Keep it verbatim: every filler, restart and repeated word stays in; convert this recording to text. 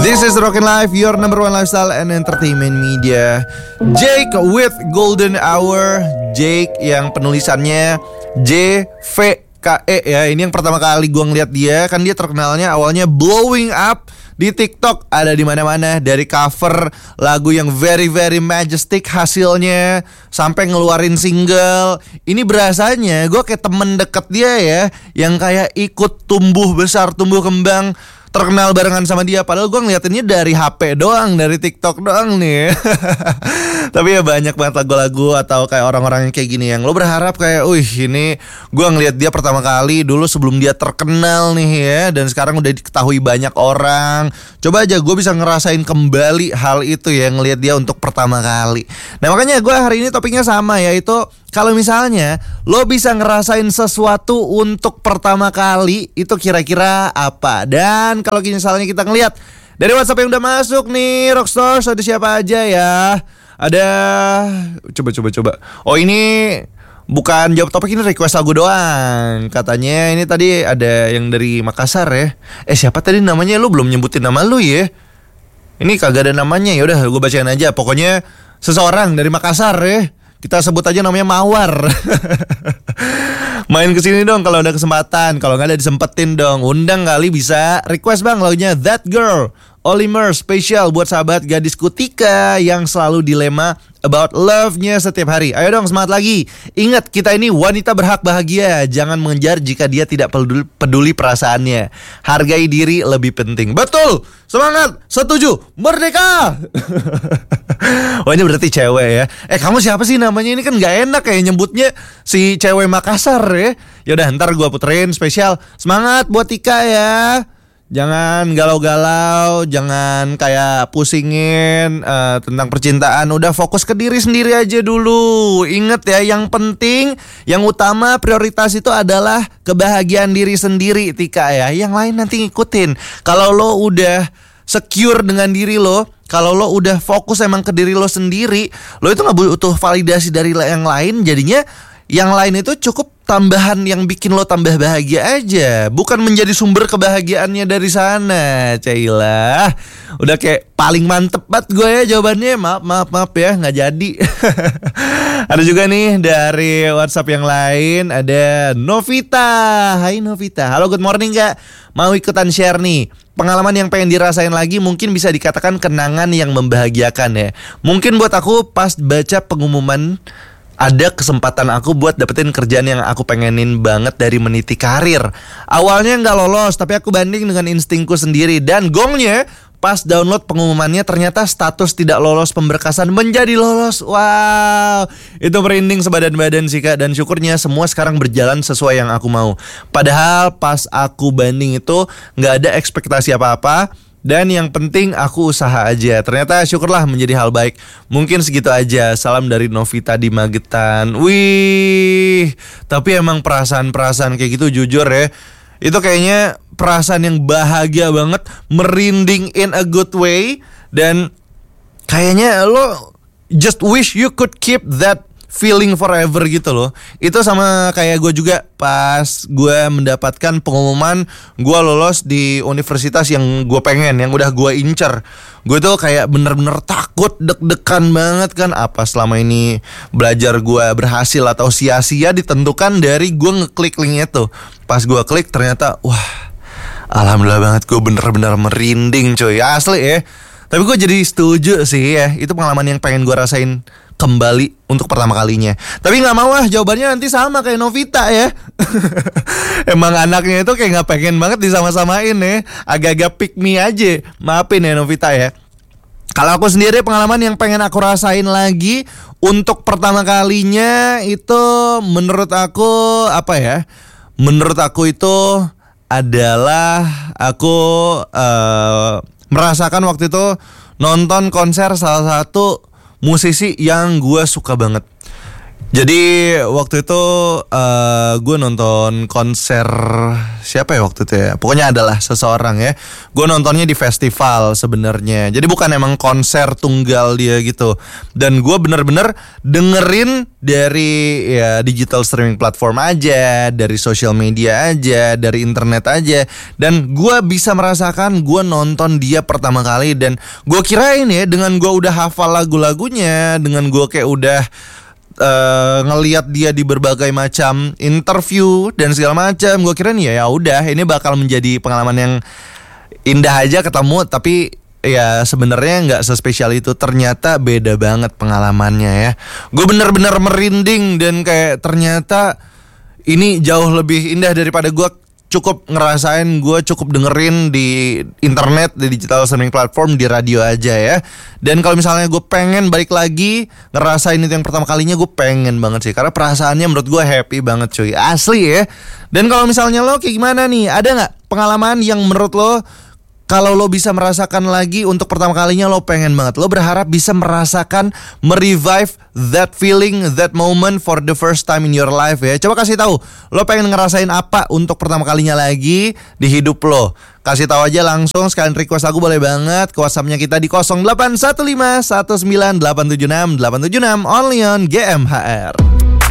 This is Rockin' Life, your number one lifestyle and entertainment media. Jake with Golden Hour. Jake yang penulisannya J V K E ya. Ini yang pertama kali gue ngeliat dia. Kan dia terkenalnya awalnya blowing up di TikTok, ada di mana-mana, dari cover lagu yang very very majestic hasilnya sampai ngeluarin single. Ini berasanya gue kayak temen deket dia ya, yang kayak ikut tumbuh besar, tumbuh kembang, terkenal barengan sama dia. Padahal gue ngeliatinnya dari H P doang, dari TikTok doang nih. Tapi ya banyak banget lagu-lagu atau kayak orang-orang yang kayak gini, yang lo berharap kayak, wih ini gue ngeliat dia pertama kali dulu sebelum dia terkenal nih ya, dan sekarang udah diketahui banyak orang. Coba aja gue bisa ngerasain kembali hal itu ya, ngeliat dia untuk pertama kali. Nah makanya gue hari ini topiknya sama, yaitu kalau misalnya lo bisa ngerasain sesuatu untuk pertama kali, itu kira-kira apa? Dan kalau misalnya kita ngeliat dari WhatsApp yang udah masuk nih, Rockstars, ada siapa aja ya? Ada, coba coba coba. Oh ini bukan jawab topik, ini request lagu doang. Katanya ini tadi ada yang dari Makassar ya. Eh siapa tadi namanya? Lu belum nyebutin nama lu ya. Ini kagak ada namanya. Ya udah gue bacain aja. Pokoknya seseorang dari Makassar ya. Kita sebut aja namanya Mawar. Main kesini dong kalau ada kesempatan. Kalau nggak ada disempetin dong. Undang kali bisa. Request bang lagunya That Girl, Olimer, spesial buat sahabat gadisku Tika yang selalu dilema about love-nya setiap hari. Ayo dong semangat lagi. Ingat, kita ini wanita berhak bahagia. Jangan mengejar jika dia tidak peduli, peduli perasaannya. Hargai diri lebih penting. Betul. Semangat. Setuju. Merdeka. Wah ini berarti cewek ya. Eh kamu siapa sih namanya? Ini kan gak enak kayak nyebutnya si cewek Makassar ya. Yaudah ntar gue puterin spesial. Semangat buat Tika ya. Jangan galau-galau, jangan kayak pusingin uh, tentang percintaan. Udah fokus ke diri sendiri aja dulu. Ingat ya, yang penting, yang utama, prioritas itu adalah kebahagiaan diri sendiri, Tika ya. Yang lain nanti ngikutin. Kalau lo udah secure dengan diri lo, kalau lo udah fokus emang ke diri lo sendiri, lo itu gak butuh validasi dari yang lain. Jadinya yang lain itu cukup tambahan yang bikin lo tambah bahagia aja, bukan menjadi sumber kebahagiaannya dari sana. Cailah, udah kayak paling mantep banget gue ya jawabannya. Maaf, maaf, maaf ya, gak jadi. Ada juga nih dari WhatsApp yang lain, ada Novita. Hai Novita, halo good morning kak. Mau ikutan share nih pengalaman yang pengen dirasain lagi, mungkin bisa dikatakan kenangan yang membahagiakan ya. Mungkin buat aku pas baca pengumuman ada kesempatan aku buat dapetin kerjaan yang aku pengenin banget dari meniti karir. Awalnya gak lolos, tapi aku banding dengan instingku sendiri. Dan gongnya, pas download pengumumannya ternyata status tidak lolos pemberkasan menjadi lolos. Wow, itu merinding sebadan-badan sih kak. Dan syukurnya semua sekarang berjalan sesuai yang aku mau. Padahal pas aku banding itu gak ada ekspektasi apa-apa. Dan yang penting aku usaha aja. Ternyata syukurlah menjadi hal baik. Mungkin segitu aja. Salam dari Novita di Magetan. Wih, tapi emang perasaan-perasaan kayak gitu jujur ya, itu kayaknya perasaan yang bahagia banget, merinding in a good way. Dan kayaknya lo just wish you could keep that feeling forever gitu loh. Itu sama kayak gue juga pas gue mendapatkan pengumuman gue lolos di universitas yang gue pengen, yang udah gue incer. Gue tuh kayak bener-bener takut, deg-degan banget kan. Apa selama ini belajar gue berhasil atau sia-sia ditentukan dari gue ngeklik link itu. Pas gue klik ternyata wah, alhamdulillah banget, gue bener-bener merinding coy, asli ya. Tapi gue jadi setuju sih ya, itu pengalaman yang pengen gue rasain kembali untuk pertama kalinya. Tapi gak mau lah jawabannya nanti sama kayak Novita ya. Emang anaknya itu kayak gak pengen banget disama-samain ya. Agak-agak pick me aja. Maafin ya Novita ya. Kalau aku sendiri pengalaman yang pengen aku rasain lagi untuk pertama kalinya itu menurut aku apa ya, menurut aku itu adalah aku uh, merasakan waktu itu nonton konser salah satu musisi yang gue suka banget. Jadi waktu itu uh, gue nonton konser siapa ya waktu itu ya? Pokoknya adalah seseorang ya. Gue nontonnya di festival sebenarnya. Jadi bukan emang konser tunggal dia gitu. Dan gue bener-bener dengerin dari ya digital streaming platform aja, dari social media aja, dari internet aja. Dan gue bisa merasakan gue nonton dia pertama kali. Dan gue kirain ya dengan gue udah hafal lagu-lagunya, dengan gue kayak udah Uh, ngelihat dia di berbagai macam interview dan segala macam, gue kira nih ya udah ini bakal menjadi pengalaman yang indah aja ketemu, tapi ya sebenarnya nggak sespesial itu. Ternyata beda banget pengalamannya ya. Gue bener-bener merinding dan kayak ternyata ini jauh lebih indah daripada gue cukup ngerasain, gue cukup dengerin di internet, di digital streaming platform, di radio aja ya. Dan kalau misalnya gue pengen balik lagi ngerasain itu yang pertama kalinya, gue pengen banget sih, karena perasaannya menurut gue happy banget cuy, asli ya. Dan kalau misalnya lo kayak gimana nih, ada gak pengalaman yang menurut lo kalau lo bisa merasakan lagi untuk pertama kalinya lo pengen banget, lo berharap bisa merasakan, merevive that feeling, that moment for the first time in your life ya. Coba kasih tahu, lo pengen ngerasain apa untuk pertama kalinya lagi di hidup lo. Kasih tahu aja langsung, sekalian request lagu boleh banget ke WhatsApp-nya kita di nol delapan satu lima satu sembilan delapan tujuh enam delapan tujuh enam, only on G M H R.